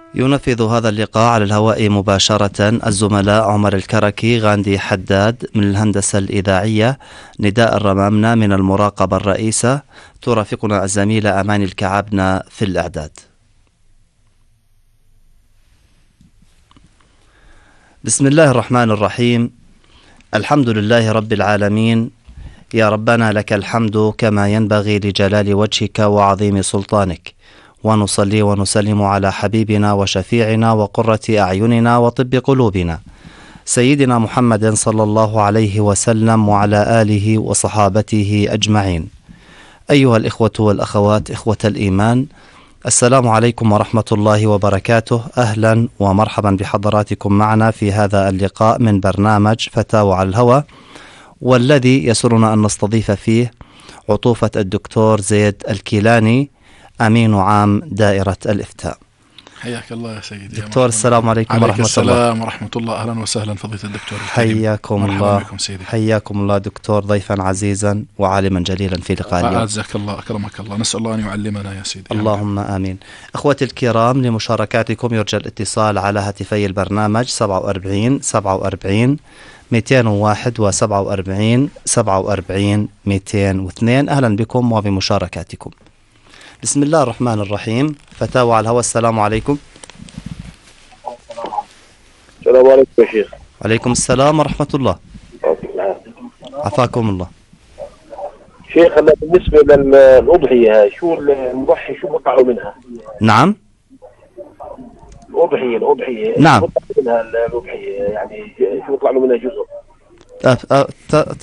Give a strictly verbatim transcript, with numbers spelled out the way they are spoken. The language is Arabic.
ينفذ هذا اللقاء على الهواء مباشرة الزملاء عمر الكركي، غاندي حداد من الهندسة الإذاعية، نداء الرمامنة من المراقبة الرئيسة، ترافقنا الزميلة أماني الكعبنة في الإعداد. بسم الله الرحمن الرحيم. الحمد لله رب العالمين، يا ربنا لك الحمد كما ينبغي لجلال وجهك وعظيم سلطانك، ونصلي ونسلم على حبيبنا وشفيعنا وقرة أعيننا وطب قلوبنا سيدنا محمد صلى الله عليه وسلم وعلى آله وصحابته أجمعين. أيها الإخوة والأخوات إخوة الإيمان، السلام عليكم ورحمة الله وبركاته. أهلا ومرحبا بحضراتكم معنا في هذا اللقاء من برنامج فتاوى على الهوى، والذي يسرنا أن نستضيف فيه عطوفة الدكتور زيد الكيلاني، أمين عام دائرة الإفتاء. حياك الله يا سيدي. دكتور السلام عليكم ورحمة الله. السلام ورحمة الله. أهلا وسهلا فضيلة الدكتور الكريم. حياكم الله. حياكم الله دكتور، ضيفا عزيزا وعالما جليلا في لقاء اليوم. أعزك الله أكرمك الله، نسأل الله أن يعلمنا يا سيدي. اللهم آمين. أخوتي الكرام، لمشاركاتكم يرجى الاتصال على هاتفي البرنامج سبعة وأربعين سبعة وأربعين مئتين وواحد وسبعة وأربعين سبعة وأربعين مئتين واثنين. أهلا بكم وبمشاركاتكم. بسم الله الرحمن الرحيم. فتاوى على الهواء. السلام عليكم. السلام عليكم يا شيخ. وعليكم السلام ورحمة الله. عفاكم الله. شيخ، أنا بالنسبة للأضحية، شو المضحي شو بطلعوا منها؟ نعم. الأضحية الأضحية نعم. شو بطلعوا منها الأضحية، يعني شو بطلعوا منها جزء؟ أه أه